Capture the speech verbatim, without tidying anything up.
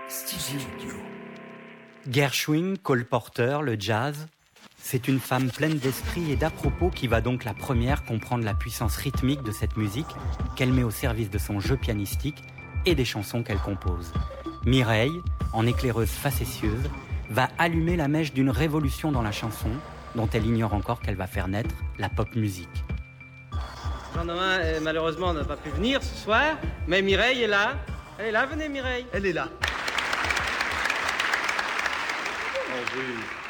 Studio. Gershwin, Cole Porter, le jazz, c'est une femme pleine d'esprit et d'à-propos qui va donc la première comprendre la puissance rythmique de cette musique qu'elle met au service de son jeu pianistique et des chansons qu'elle compose. Mireille, en éclaireuse facétieuse, va allumer la mèche d'une révolution dans la chanson dont elle ignore encore qu'elle va faire naître la pop musique. Jean-Noël, euh, malheureusement, n'a pas pu venir ce soir, mais Mireille est là. Elle est là, venez Mireille. Elle est là. Bonjour.